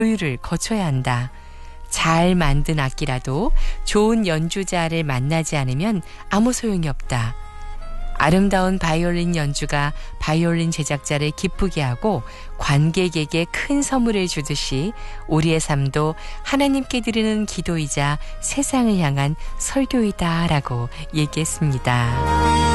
교육을 거쳐야 한다. 잘 만든 악기라도 좋은 연주자를 만나지 않으면 아무 소용이 없다. 아름다운 바이올린 연주가 바이올린 제작자를 기쁘게 하고 관객에게 큰 선물을 주듯이 우리의 삶도 하나님께 드리는 기도이자 세상을 향한 설교이다라고 얘기했습니다.